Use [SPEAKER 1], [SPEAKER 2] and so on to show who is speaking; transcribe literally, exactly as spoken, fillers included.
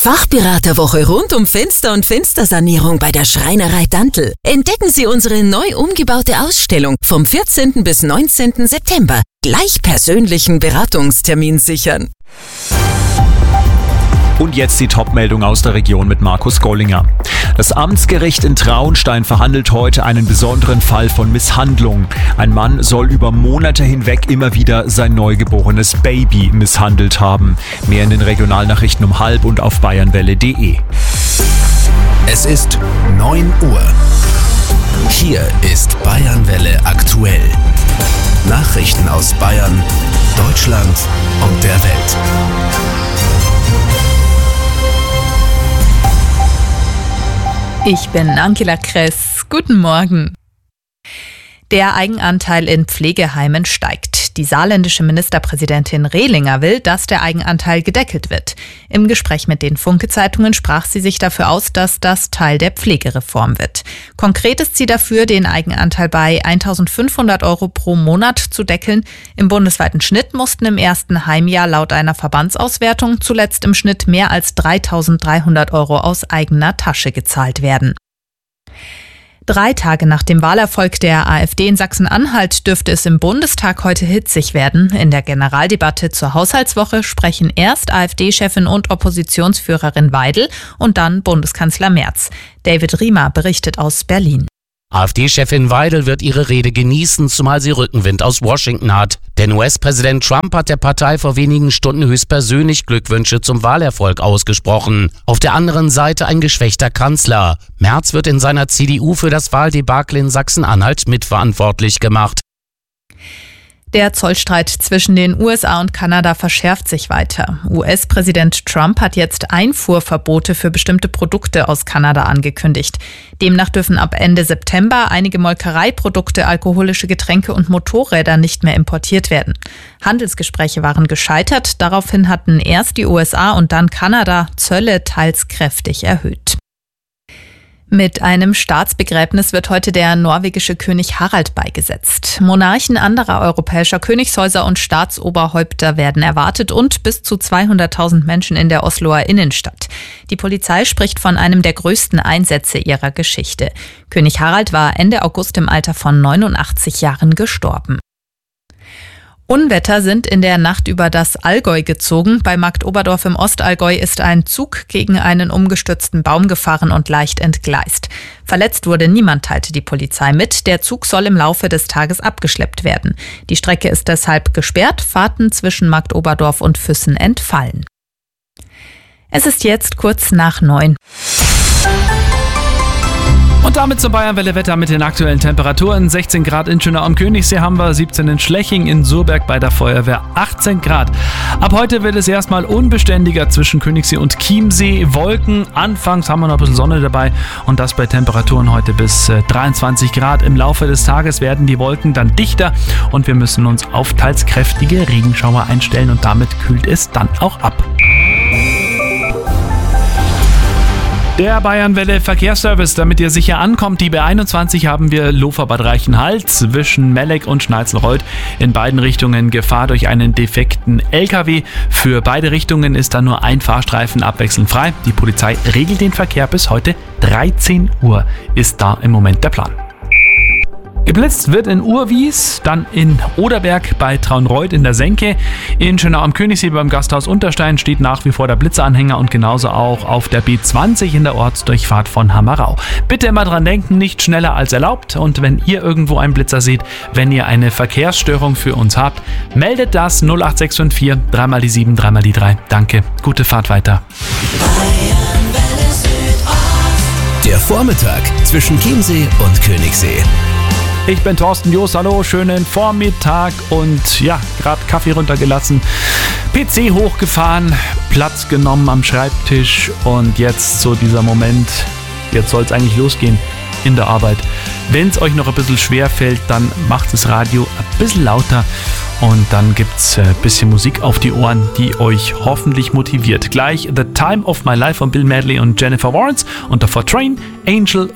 [SPEAKER 1] Fachberaterwoche rund um Fenster- und Fenstersanierung bei der Schreinerei Dantl. Entdecken Sie unsere neu umgebaute Ausstellung vom vierzehnten bis neunzehnten September. Gleich persönlichen Beratungstermin sichern.
[SPEAKER 2] Und jetzt die Top-Meldung aus der Region mit Markus Gollinger. Das Amtsgericht in Traunstein verhandelt heute einen besonderen Fall von Misshandlung. Ein Mann soll über Monate hinweg immer wieder sein neugeborenes Baby misshandelt haben. Mehr in den Regionalnachrichten um halb und auf bayernwelle punkt de.
[SPEAKER 3] Es ist neun Uhr. Hier ist Bayernwelle aktuell. Nachrichten aus Bayern, Deutschland und der Welt.
[SPEAKER 4] Ich bin Angela Kress. Guten Morgen. Der Eigenanteil in Pflegeheimen steigt. Die saarländische Ministerpräsidentin Rehlinger will, dass der Eigenanteil gedeckelt wird. Im Gespräch mit den Funke-Zeitungen sprach sie sich dafür aus, dass das Teil der Pflegereform wird. Konkret ist sie dafür, den Eigenanteil bei eintausendfünfhundert Euro pro Monat zu deckeln. Im bundesweiten Schnitt mussten im ersten Heimjahr laut einer Verbandsauswertung zuletzt im Schnitt mehr als dreitausenddreihundert Euro aus eigener Tasche gezahlt werden. Drei Tage nach dem Wahlerfolg der AfD in Sachsen-Anhalt dürfte es im Bundestag heute hitzig werden. In der Generaldebatte zur Haushaltswoche sprechen erst AfD-Chefin und Oppositionsführerin Weidel und dann Bundeskanzler Merz. David Riemer berichtet aus Berlin.
[SPEAKER 5] AfD-Chefin Weidel wird ihre Rede genießen, zumal sie Rückenwind aus Washington hat. Denn U S-Präsident Trump hat der Partei vor wenigen Stunden höchstpersönlich Glückwünsche zum Wahlerfolg ausgesprochen. Auf der anderen Seite ein geschwächter Kanzler. Merz wird in seiner C D U für das Wahldebakel in Sachsen-Anhalt mitverantwortlich gemacht.
[SPEAKER 4] Der Zollstreit zwischen den U S A und Kanada verschärft sich weiter. U S-Präsident Trump hat jetzt Einfuhrverbote für bestimmte Produkte aus Kanada angekündigt. Demnach dürfen ab Ende September einige Molkereiprodukte, alkoholische Getränke und Motorräder nicht mehr importiert werden. Handelsgespräche waren gescheitert. Daraufhin hatten erst die U S A und dann Kanada Zölle teils kräftig erhöht. Mit einem Staatsbegräbnis wird heute der norwegische König Harald beigesetzt. Monarchen anderer europäischer Königshäuser und Staatsoberhäupter werden erwartet und bis zu zweihunderttausend Menschen in der Osloer Innenstadt. Die Polizei spricht von einem der größten Einsätze ihrer Geschichte. König Harald war Ende August im Alter von neunundachtzig Jahren gestorben. Unwetter sind in der Nacht über das Allgäu gezogen. Bei Marktoberdorf im Ostallgäu ist ein Zug gegen einen umgestürzten Baum gefahren und leicht entgleist. Verletzt wurde niemand, teilte die Polizei mit. Der Zug soll im Laufe des Tages abgeschleppt werden. Die Strecke ist deshalb gesperrt, Fahrten zwischen Marktoberdorf und Füssen entfallen. Es ist jetzt kurz nach neun.
[SPEAKER 6] Und damit zum Bayernwelle-Wetter mit den aktuellen Temperaturen. sechzehn Grad in Schönau am Königssee haben wir, siebzehn in Schleching, in Surberg bei der Feuerwehr achtzehn Grad. Ab heute wird es erstmal unbeständiger zwischen Königssee und Chiemsee. Wolken, anfangs haben wir noch ein bisschen Sonne dabei und das bei Temperaturen heute bis dreiundzwanzig Grad. Im Laufe des Tages werden die Wolken dann dichter und wir müssen uns auf teils kräftige Regenschauer einstellen und damit kühlt es dann auch ab. Der Bayernwelle Verkehrsservice, damit ihr sicher ankommt. Die B einundzwanzig haben wir Lofer-Bad Reichenhall zwischen Melleck und Schneizelreuth. In beiden Richtungen Gefahr durch einen defekten L K W. Für beide Richtungen ist dann nur ein Fahrstreifen abwechselnd frei. Die Polizei regelt den Verkehr bis heute dreizehn Uhr ist da im Moment der Plan. Geblitzt wird in Urwies, dann in Oderberg bei Traunreuth in der Senke. In Schönau am Königssee beim Gasthaus Unterstein steht nach wie vor der Blitzeranhänger und genauso auch auf der B zwanzig in der Ortsdurchfahrt von Hammerau. Bitte immer dran denken, nicht schneller als erlaubt. Und wenn ihr irgendwo einen Blitzer seht, wenn ihr eine Verkehrsstörung für uns habt, meldet das null acht sechs fünf vier, drei mal die sieben, drei mal die drei. Danke, gute Fahrt weiter.
[SPEAKER 3] Der Vormittag zwischen Chiemsee und Königssee.
[SPEAKER 6] Ich bin Thorsten Joos, hallo, schönen Vormittag und ja, gerade Kaffee runtergelassen, P C hochgefahren, Platz genommen am Schreibtisch und jetzt so dieser Moment, jetzt soll es eigentlich losgehen in der Arbeit. Wenn es euch noch ein bisschen schwer fällt, dann macht das Radio ein bisschen lauter und dann gibt es ein bisschen Musik auf die Ohren, die euch hoffentlich motiviert. Gleich The Time of My Life von Bill Medley und Jennifer Warnes und davor Train, Angel